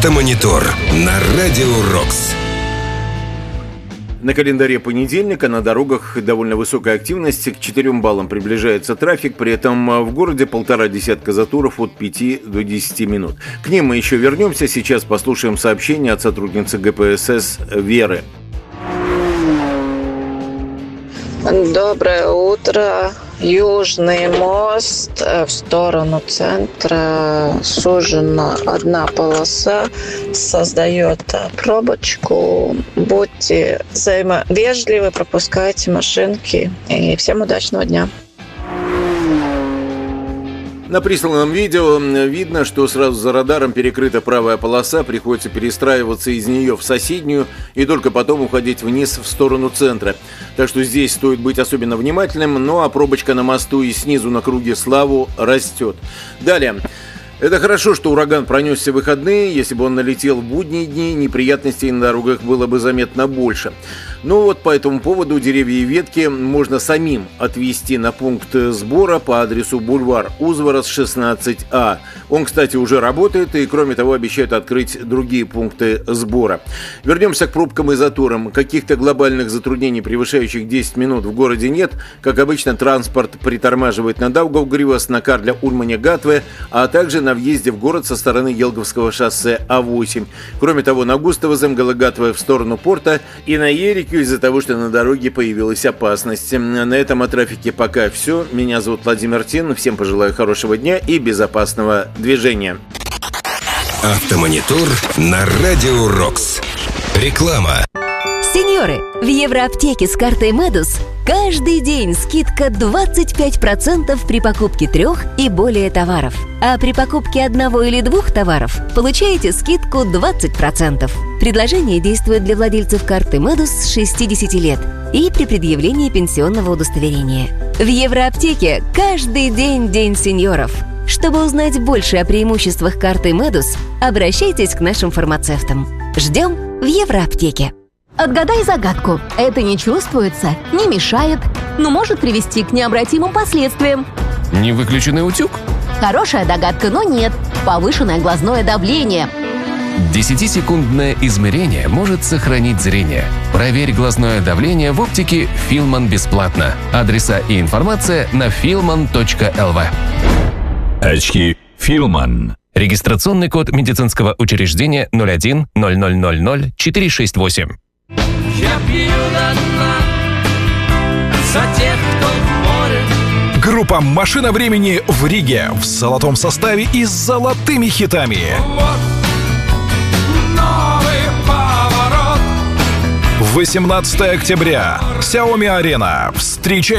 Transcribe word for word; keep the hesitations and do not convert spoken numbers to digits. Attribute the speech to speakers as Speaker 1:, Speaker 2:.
Speaker 1: Автомонитор на Радио Рокс.
Speaker 2: На календаре понедельника, на дорогах довольно высокая активность, к четырем баллам приближается трафик, при этом в городе полтора десятка заторов от пяти до десяти минут. К ним мы еще вернемся, сейчас послушаем сообщение от сотрудницы ГПСС Веры.
Speaker 3: Доброе утро. Южный мост в сторону центра сужена одна полоса, создает пробочку. Будьте взаимовежливы, пропускайте машинки. И всем удачного дня.
Speaker 2: На присланном видео видно, что сразу за радаром перекрыта правая полоса, приходится перестраиваться из нее в соседнюю и только потом уходить вниз в сторону центра. Так что здесь стоит быть особенно внимательным, ну а пробочка на мосту и снизу на круге Славу растет. Далее. Это хорошо, что ураган пронесся в выходные. Если бы он налетел в будние дни, неприятностей на дорогах было бы заметно больше. Ну вот по этому поводу деревья и ветки можно самим отвезти на пункт сбора по адресу бульвар Узворос, шестнадцать А. Он, кстати, уже работает и, кроме того, обещают открыть другие пункты сбора. Вернемся к пробкам и заторам. Каких-то глобальных затруднений, превышающих десять минут, в городе нет. Как обычно, транспорт притормаживает на Даугавгривас, на Карля Ульмане-Гатве, а также на въезде в город со стороны Елговского шоссе А восемь. Кроме того, на Густаво Земгала-Гатве в сторону порта и на Ерикю из-за того, что на дороге появилась опасность. На этом о трафике пока все. Меня зовут Владимир Тин. Всем пожелаю хорошего дня и безопасного движения.
Speaker 1: Автомонитор на Радио Рокс. Реклама.
Speaker 4: Сеньоры, в Евроаптеке с картой Медус каждый день скидка двадцать пять процентов при покупке трех и более товаров. А при покупке одного или двух товаров получаете скидку двадцать процентов. Предложение действует для владельцев карты Медус с шестидесяти лет и при предъявлении пенсионного удостоверения. В Евроаптеке каждый день день сеньоров. Чтобы узнать больше о преимуществах карты Медус, обращайтесь к нашим фармацевтам. Ждем в Евроаптеке.
Speaker 5: Отгадай загадку. Это не чувствуется, не мешает, но может привести к необратимым последствиям.
Speaker 6: Не выключенный утюг?
Speaker 5: Хорошая догадка, но нет. Повышенное глазное давление.
Speaker 6: десятисекундное измерение может сохранить зрение. Проверь глазное давление в оптике Филман бесплатно. Адреса и информация на филман точка эл ви.
Speaker 7: Очки Филман.
Speaker 6: Регистрационный код медицинского учреждения ноль один ноль ноль ноль ноль четыре шесть восемь.
Speaker 8: Я пью до дна за тех, кто в море.
Speaker 7: Группа «Машина времени» в Риге в золотом составе и с золотыми хитами.
Speaker 8: Вот новый поворот.
Speaker 7: восемнадцатого октября. Xiaomi Arena. Встречай